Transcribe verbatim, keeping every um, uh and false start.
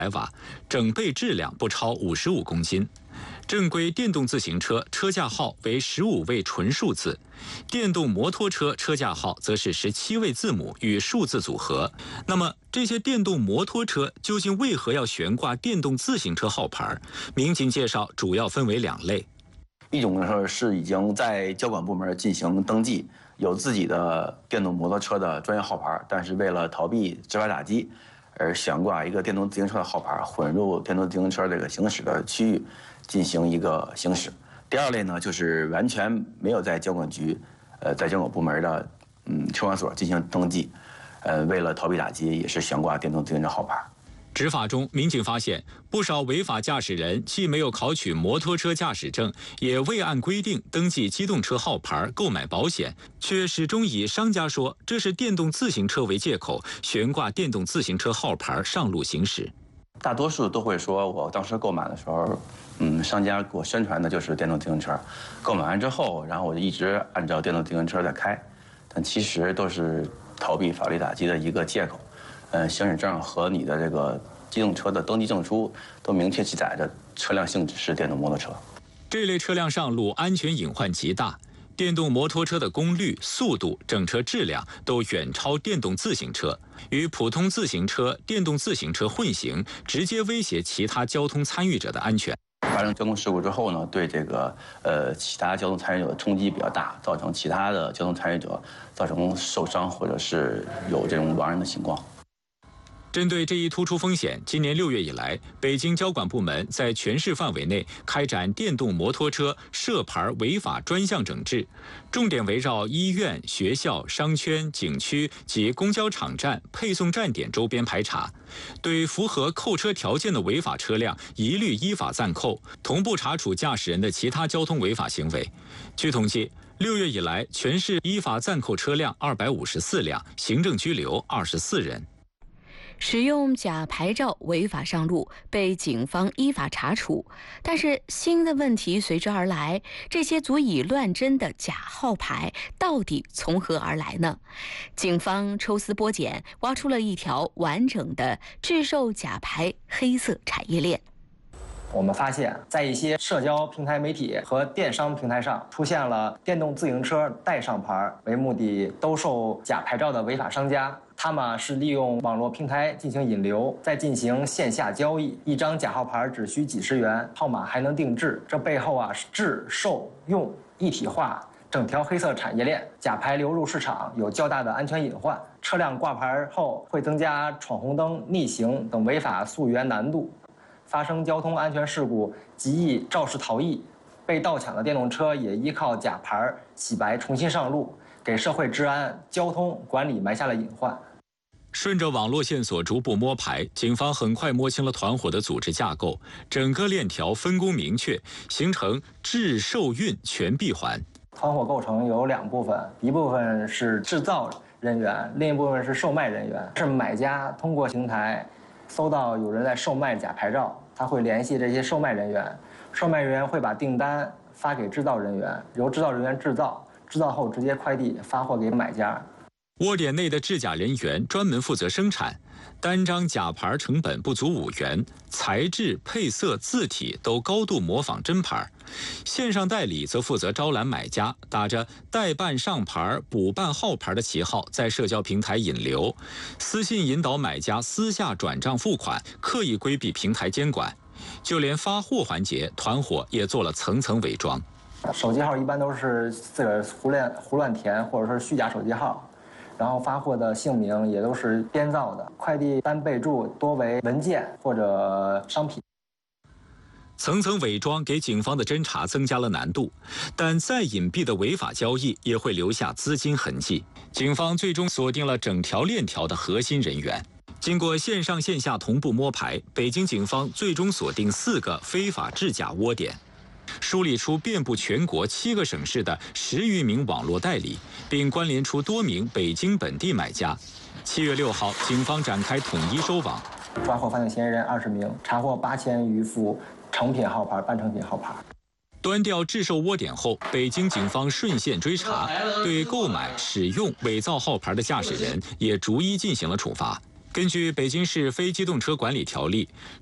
百瓦，整备质量不超五十五公斤。正规电动自行车车架号为十五位纯数字，电动摩托车车架号则是十七位字母与数字组合。那么，这些电动摩托车究竟为何要悬挂电动自行车号牌？民警介绍，主要分为两类。 一种呢是已经在交管部门进行登记，有自己的电动摩托车的专业号牌，但是为了逃避执法打击，而悬挂一个电动自行车的号牌，混入电动自行车这个行驶的区域进行一个行驶。第二类呢，就是完全没有在交管局，呃，在交管部门的嗯车管所进行登记，呃，为了逃避打击，也是悬挂电动自行车号牌。 执法中，民警发现不少违法驾驶人既没有考取摩托车驾驶证，也未按规定登记机动车号牌、购买保险，却始终以商家说这是电动自行车为借口，悬挂电动自行车号牌上路行驶。 大多数都会说，我当时购买的时候，嗯，商家给我宣传的就是电动自行车，购买完之后，然后我就一直按照电动自行车在开，但其实都是逃避法律打击的一个借口。呃，行驶证和你的这个机动车的登记证书都明确记载着车辆性质是电动摩托车。 这类车辆上路安全隐患极大，电动摩托车的功率、速度、整车质量都远超电动自行车，与普通自行车、电动自行车混行，直接威胁其他交通参与者的安全。 发生交通事故之后呢，对这个呃其他交通参与者的冲击比较大，造成其他的交通参与者造成受伤或者是有这种亡人的情况。 针对这一突出风险，今年六月以来，北京交管部门在全市范围内开展电动摩托车涉牌违法专项整治，重点围绕医院、学校、商圈、景区及公交场站、配送站点周边排查，对符合扣车条件的违法车辆一律依法暂扣，同步查处驾驶人的其他交通违法行为。据统计，六月以来，全市依法暂扣车辆二百五十四辆，行政拘留二十四人。 使用假牌照违法上路，被警方依法查处。但是新的问题随之而来，这些足以乱真的假号牌到底从何而来呢？警方抽丝剥茧，挖出了一条完整的制售假牌黑色产业链。 我们发现，在一些社交平台媒体和电商平台上，出现了电动自行车带上牌为目的兜售假牌照的违法商家。他们是利用网络平台进行引流，再进行线下交易。一张假号牌只需几十元，号码还能定制。这背后啊是制、售、用一体化整条黑色产业链。假牌流入市场有较大的安全隐患，车辆挂牌后会增加闯红灯、逆行等违法溯源难度。发生交通安全事故极易肇事逃逸，被盗抢的电动车也依靠假牌洗白重新上路，给社会治安、交通管理埋下了隐患。 顺着网络线索逐步摸排，警方很快摸清了团伙的组织架构，整个链条分工明确，形成制、售、运全闭环。 团伙构成有两部分，一部分是制造人员，另一部分是售卖人员。是买家通过平台搜到有人在售卖假牌照，他会联系这些售卖人员，售卖人员会把订单发给制造人员，由制造人员制造，制造后直接快递发货给买家。 窝点内的制假人员专门负责生产，单张假牌成本不足五元，材质、配色、字体都高度模仿真牌。线上代理则负责招揽买家，打着代办上牌、补办号牌的旗号，在社交平台引流，私信引导买家私下转账付款，刻意规避平台监管。就连发货环节，团伙也做了层层伪装。 手机号一般都是自个儿胡乱胡乱填，或者是虚假手机号。然后发货的姓名也都是编造的，快递单备注多为文件或者商品。 层层伪装给警方的侦查增加了难度，但再隐蔽的违法交易也会留下资金痕迹。警方最终锁定了整条链条的核心人员。经过线上线下同步摸排，北京警方最终锁定四个非法制假窝点，梳理出遍布全国七个省市的十余名网络代理，并关联出多名北京本地买家。七月六号，警方展开统一收网， 抓获犯罪嫌疑人二十名，查获八千余副成品号牌、半成品号牌。 端掉制售窝点后，北京警方顺线追查，对购买、使用伪造号牌的驾驶人也逐一进行了处罚。 根据《北京市非机动车管理条例》，